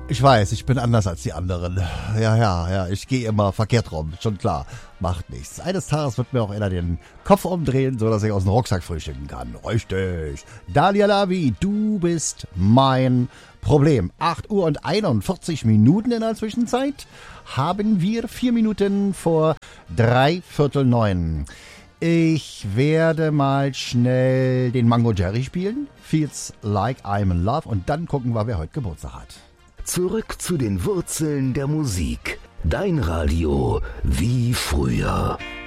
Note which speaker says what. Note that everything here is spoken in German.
Speaker 1: Ich weiß, ich bin anders als die anderen. Ja, ich gehe immer verkehrt rum, schon klar. Macht nichts. Eines Tages wird mir auch einer den Kopf umdrehen, sodass ich aus dem Rucksack frühstücken kann. Richtig. Daniel Lavi, du bist mein Problem. 8 Uhr und 41 Minuten in der Zwischenzeit haben wir 4 Minuten vor 8:45. Ich werde mal schnell den Mango Jerry spielen. Feels like I'm in love. Und dann gucken wir, wer heute Geburtstag hat.
Speaker 2: Zurück zu den Wurzeln der Musik. Dein Radio wie früher.